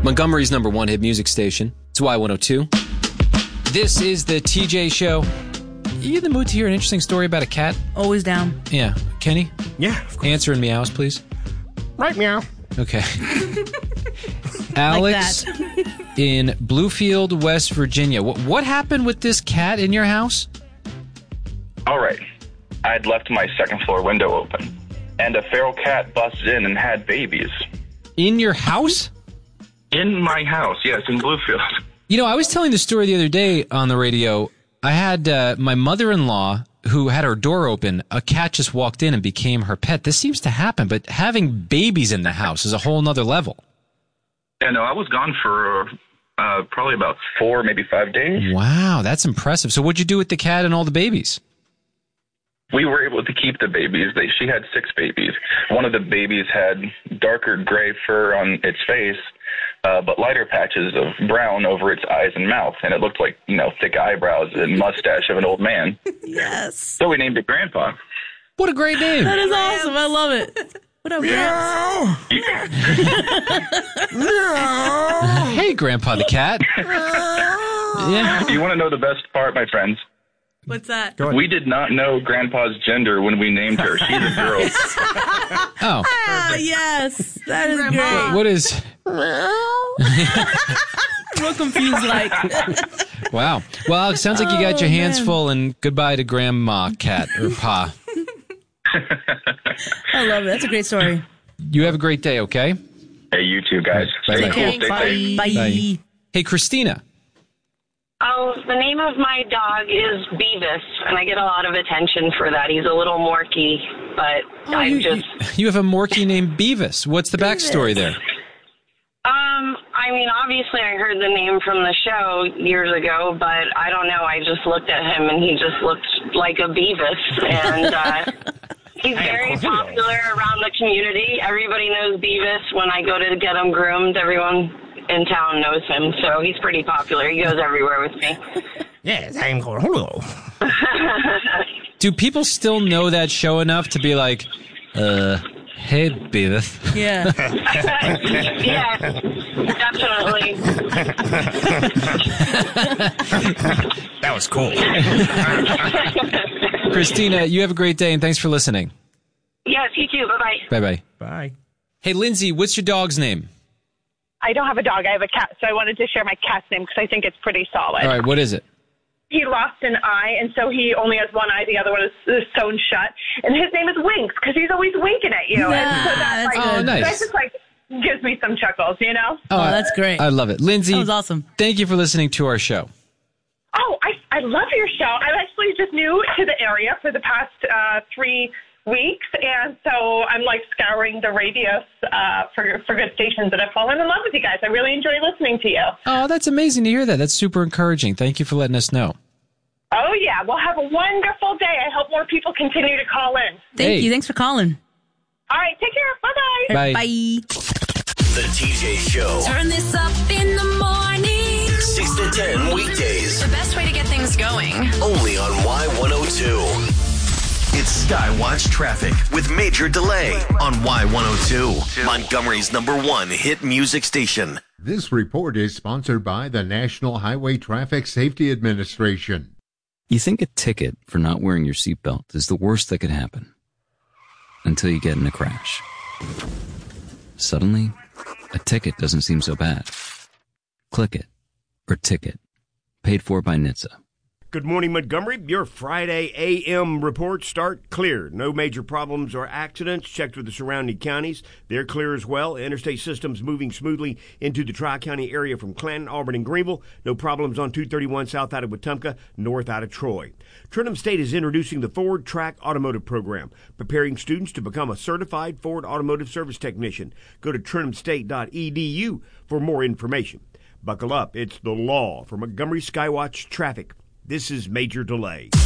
Montgomery's #1 hit music station. It's Y102. This is the TJ Show. Are you in the mood to hear an interesting story about a cat? Always down. Yeah. Kenny? Yeah, of course. Answer in meows, please. Right, meow. Okay. Alex in Bluefield, West Virginia. What happened with this cat in your house? All right. I had left my second floor window open, and a feral cat busted in and had babies. In your house? In my house, yes, in Bluefield. You know, I was telling the story the other day on the radio. I had my mother-in-law who had her door open. A cat just walked in and became her pet. This seems to happen, but having babies in the house is a whole nother level. Yeah, no, I was gone for probably about 4, maybe 5 days. Wow, that's impressive. So what'd you do with the cat and all the babies? We were able to keep the babies. She had 6 babies. One of the babies had darker gray fur on its face, but lighter patches of brown over its eyes and mouth. And it looked like, thick eyebrows and mustache of an old man. Yes. So we named it Grandpa. What a great name. That is awesome. I love it. What up, Gramps? Hey, Grandpa the cat. Yeah. You want to know the best part, my friends? What's that? We did not know Grandpa's gender when we named her. She's a girl. Oh. Ah, yes. That is Grandma. great. What is... Real confused, like. Wow. Well, it sounds like you got your hands full, and goodbye to Grandma Cat, or Pa. I love it. That's a great story. You have a great day, okay? Hey, you too, guys. Stay cool. Stay safe. Bye. Hey, Christina. Oh, the name of my dog is Beavis, and I get a lot of attention for that. He's a little morky, but You have a Morky named Beavis. What's the backstory there? Obviously I heard the name from the show years ago, but I don't know. I just looked at him, and he just looked like a Beavis, and he's very popular around the community. Everybody knows Beavis. When I go to get him groomed, everyone in town knows him, so he's pretty popular. He goes everywhere with me. Yes, I'm hello. Do people still know that show enough to be like, hey, Beavis? Yeah. Yeah, definitely. That was cool. Christina, you have a great day, and thanks for listening. Yes, you too. Bye-bye. Bye-bye. Bye. Hey, Lindsay, what's your dog's name? I don't have a dog. I have a cat, so I wanted to share my cat's name because I think it's pretty solid. All right, what is it? He lost an eye, and so he only has one eye. The other one is sewn shut. And his name is Winks because he's always winking at you. Yeah, and so that's nice. That just gives me some chuckles, Oh, that's great. I love it. Lindsay, that was awesome. Thank you for listening to our show. Oh, I love your show. I'm actually just new to the area for the past 3 weeks, and so I'm scouring the radios for good stations, and I've fallen in love with you guys. I really enjoy listening to you. Oh, that's amazing to hear that. That's super encouraging. Thank you for letting us know. Oh, yeah. Well, have a wonderful day. I hope more people continue to call in. Thank you. Thanks for calling. All right. Take care. Bye-bye. Bye. Bye. The TJ Show. Turn this up in the morning. 6 to 10 weekdays. The best way to get things going. Only on Y102. It's Skywatch Traffic with Major Delay on Y102. Montgomery's #1 hit music station. This report is sponsored by the National Highway Traffic Safety Administration. You think a ticket for not wearing your seatbelt is the worst that could happen. Until you get in a crash. Suddenly, a ticket doesn't seem so bad. Click it. Or ticket. Paid for by NHTSA. Good morning, Montgomery. Your Friday AM reports start clear. No major problems or accidents. Checked with the surrounding counties. They're clear as well. Interstate systems moving smoothly into the Tri-County area from Clanton, Auburn, and Greenville. No problems on 231 south out of Wetumpka, north out of Troy. Trenton State is introducing the Ford Track Automotive Program, preparing students to become a certified Ford Automotive Service Technician. Go to trentumstate.edu for more information. Buckle up. It's the law for Montgomery Skywatch Traffic. This is Major Delay.